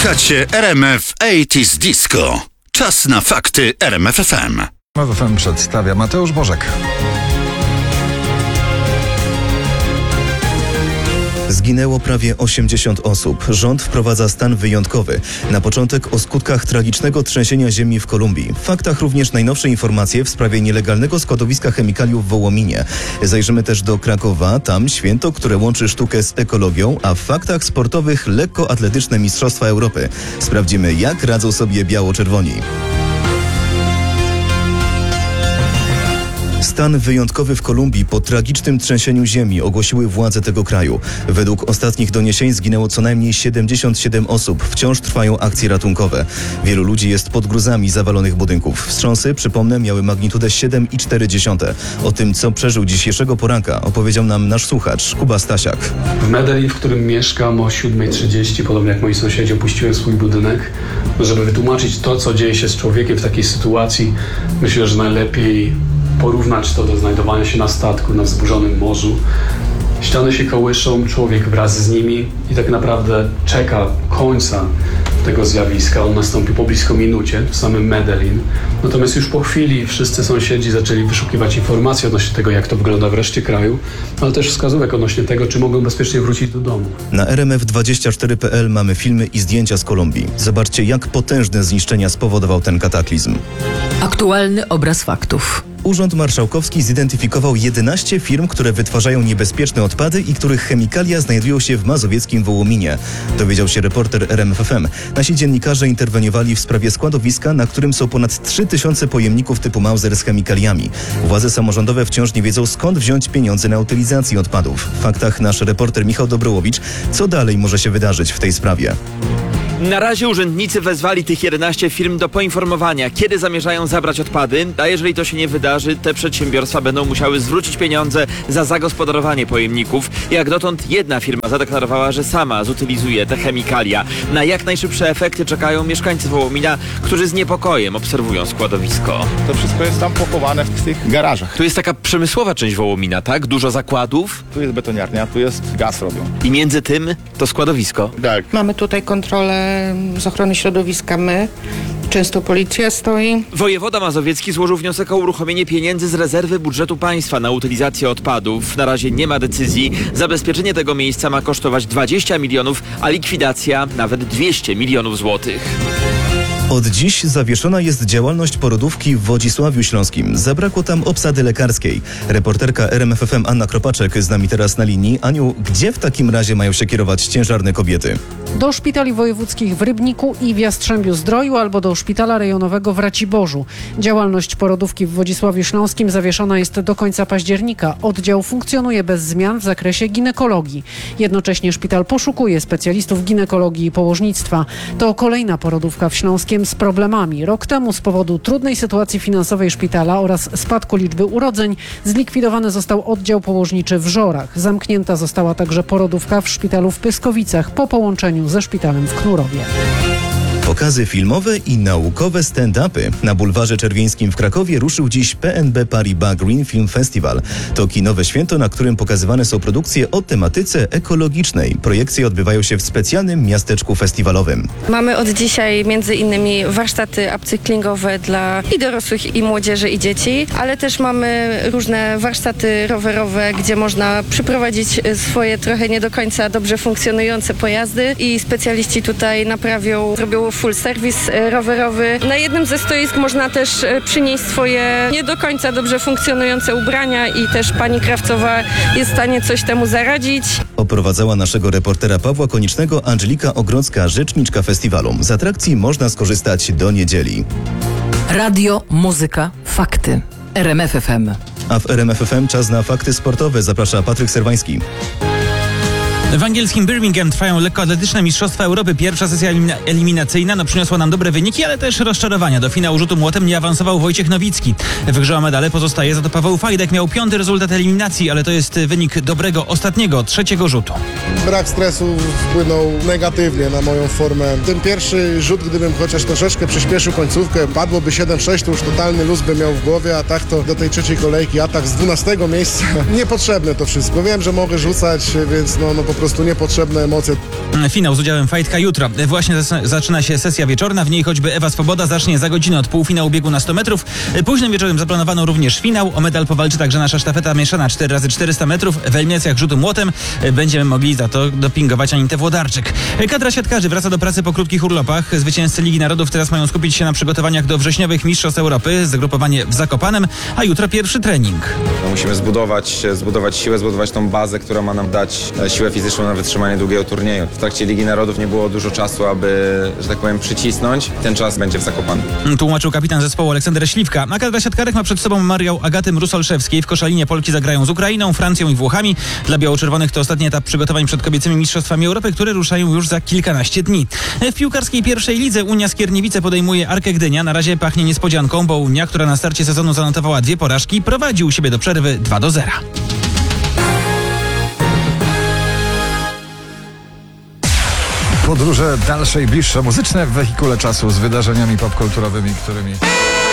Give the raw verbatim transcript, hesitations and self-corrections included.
Słuchacie R M F osiemdziesiąt Disco. Czas na fakty R M F F M. R M F F M przedstawia Mateusz Bożek. Zginęło prawie osiemdziesiąt osób. Rząd wprowadza stan wyjątkowy. Na początek o skutkach tragicznego trzęsienia ziemi w Kolumbii. W faktach również najnowsze informacje w sprawie nielegalnego składowiska chemikaliów w Wołominie. Zajrzymy też do Krakowa. Tam święto, które łączy sztukę z ekologią, a w faktach sportowych lekkoatletyczne Mistrzostwa Europy. Sprawdzimy, jak radzą sobie biało-czerwoni. Stan wyjątkowy w Kolumbii po tragicznym trzęsieniu ziemi ogłosiły władze tego kraju. Według ostatnich doniesień zginęło co najmniej siedemdziesiąt siedem osób. Wciąż trwają akcje ratunkowe. Wielu ludzi jest pod gruzami zawalonych budynków. Wstrząsy, przypomnę, miały magnitudę siedem i cztery dziesiąte. O tym, co przeżył dzisiejszego poranka, opowiedział nam nasz słuchacz, Kuba Stasiak. W Medellin, w którym mieszkam, o siódma trzydzieści, podobnie jak moi sąsiedzi, opuściłem swój budynek. Żeby wytłumaczyć to, co dzieje się z człowiekiem w takiej sytuacji, myślę, że najlepiej porównać to do znajdowania się na statku na wzburzonym morzu. Ściany się kołyszą, człowiek wraz z nimi i tak naprawdę czeka końca tego zjawiska. On nastąpi po blisko minucie w samym Medellin. Natomiast już po chwili wszyscy sąsiedzi zaczęli wyszukiwać informacji odnośnie tego, jak to wygląda w reszcie kraju, ale też wskazówek odnośnie tego, czy mogą bezpiecznie wrócić do domu. Na R M F dwadzieścia cztery kropka p l mamy filmy i zdjęcia z Kolumbii. Zobaczcie, jak potężne zniszczenia spowodował ten kataklizm. Aktualny obraz faktów. Urząd Marszałkowski zidentyfikował jedenaście firm, które wytwarzają niebezpieczne odpady i których chemikalia znajdują się w mazowieckim Wołominie. Dowiedział się reporter R M F F M. Nasi dziennikarze interweniowali w sprawie składowiska, na którym są ponad trzy tysiące pojemników typu Mauser z chemikaliami. Władze samorządowe wciąż nie wiedzą, skąd wziąć pieniądze na utylizację odpadów. W faktach nasz reporter Michał Dobrołowicz. Co dalej może się wydarzyć w tej sprawie? Na razie urzędnicy wezwali tych jedenaście firm do poinformowania, kiedy zamierzają zabrać odpady, a jeżeli to się nie wydarzy, te przedsiębiorstwa będą musiały zwrócić pieniądze za zagospodarowanie pojemników. Jak dotąd jedna firma zadeklarowała, że sama zutylizuje te chemikalia. Na jak najszybsze efekty czekają mieszkańcy Wołomina, którzy z niepokojem obserwują składowisko. To wszystko jest tam pochowane w tych garażach. Tu jest taka przemysłowa część Wołomina, tak? Dużo zakładów. Tu jest betoniarnia, tu jest gaz robią. I między tym to składowisko. Tak. Mamy tutaj kontrolę z ochrony środowiska my. Często policja stoi. Wojewoda mazowiecki złożył wniosek o uruchomienie pieniędzy z rezerwy budżetu państwa na utylizację odpadów. Na razie nie ma decyzji. Zabezpieczenie tego miejsca ma kosztować dwadzieścia milionów, a likwidacja nawet dwieście milionów złotych. Od dziś zawieszona jest działalność porodówki w Wodzisławiu Śląskim. Zabrakło tam obsady lekarskiej. Reporterka R M F F M Anna Kropaczek z nami teraz na linii. Aniu, gdzie w takim razie mają się kierować ciężarne kobiety? Do szpitali wojewódzkich w Rybniku i w Jastrzębiu-Zdroju albo do szpitala rejonowego w Raciborzu. Działalność porodówki w Wodzisławiu Śląskim zawieszona jest do końca października. Oddział funkcjonuje bez zmian w zakresie ginekologii. Jednocześnie szpital poszukuje specjalistów ginekologii i położnictwa. To kolejna porodówka w Śląskiem z problemami. Rok temu z powodu trudnej sytuacji finansowej szpitala oraz spadku liczby urodzeń zlikwidowany został oddział położniczy w Żorach. Zamknięta została także porodówka w szpitalu w Pyskowicach po połączeniu ze szpitalem w Knurowie. Pokazy filmowe i naukowe stand-upy. Na Bulwarze Czerwieńskim w Krakowie ruszył dziś P N B Paribas Green Film Festival. To kinowe święto, na którym pokazywane są produkcje o tematyce ekologicznej. Projekcje odbywają się w specjalnym miasteczku festiwalowym. Mamy od dzisiaj między innymi warsztaty upcyklingowe dla i dorosłych, i młodzieży, i dzieci, ale też mamy różne warsztaty rowerowe, gdzie można przyprowadzić swoje trochę nie do końca dobrze funkcjonujące pojazdy i specjaliści tutaj naprawią, robią full service rowerowy. Na jednym ze stoisk można też przynieść swoje nie do końca dobrze funkcjonujące ubrania i też pani krawcowa jest w stanie coś temu zaradzić. Oprowadzała naszego reportera Pawła Koniecznego Angelika Ogrodzka, rzeczniczka festiwalu. Z atrakcji można skorzystać do niedzieli. Radio, muzyka, fakty. R M F F M. A w R M F F M czas na fakty sportowe. Zaprasza Patryk Serwański. W angielskim Birmingham trwają lekkoatletyczne Mistrzostwa Europy. Pierwsza sesja elimina- eliminacyjna no, przyniosła nam dobre wyniki, ale też rozczarowania. Do finału rzutu młotem nie awansował Wojciech Nowicki. W grze o medale pozostaje za to Paweł Fajdek. Miał piąty rezultat eliminacji, ale to jest wynik dobrego ostatniego, trzeciego rzutu. Brak stresu wpłynął negatywnie na moją formę. Ten pierwszy rzut, gdybym chociaż troszeczkę przyspieszył końcówkę, padłoby siedem sześć, to już totalny luz by miał w głowie, a tak to do tej trzeciej kolejki atak z dwunastego miejsca. Niepotrzebne to wszystko. Wiem, że mogę rzucać, więc no, no po prostu niepotrzebne emocje. Finał z udziałem Fajtka jutro. Właśnie zas- zaczyna się sesja wieczorna, w niej choćby Ewa Swoboda zacznie za godzinę od półfinału biegu na sto metrów. Późnym wieczorem zaplanowano również finał. O medal powalczy także nasza sztafeta mieszana cztery razy czterysta metrów. W eliminacjach rzutu młotem będziemy mogli za to dopingować Anitę Włodarczyk. Kadra siatkarzy wraca do pracy po krótkich urlopach. Zwycięzcy Ligi Narodów teraz mają skupić się na przygotowaniach do wrześniowych Mistrzostw Europy. Zgrupowanie w Zakopanem, a jutro pierwszy trening. No, musimy zbudować, zbudować siłę, zbudować tą bazę, która ma nam dać siłę fizyczną na wytrzymanie długiego turnieju. W trakcie Ligi Narodów nie było dużo czasu, aby, że tak powiem, przycisnąć. Ten czas będzie w Zakopanem. Tłumaczył kapitan zespołu Aleksander Śliwka. A kadra siatkarek ma przed sobą Marię Agatę Mrus-Olszewskiej. W koszalinie Polki zagrają z Ukrainą, Francją i Włochami. Dla biało-czerwonych to ostatni etap przygotowań przed kobiecymi Mistrzostwami Europy, które ruszają już za kilkanaście dni. W piłkarskiej pierwszej lidze Unia Skierniewice podejmuje Arkę Gdynia. Na razie pachnie niespodzianką, bo Unia, która na starcie sezonu zanotowała dwie porażki, prowadzi u siebie do przerwy dwa do zera. Podróże dalsze i bliższe muzyczne w wehikule czasu z wydarzeniami popkulturowymi, którymi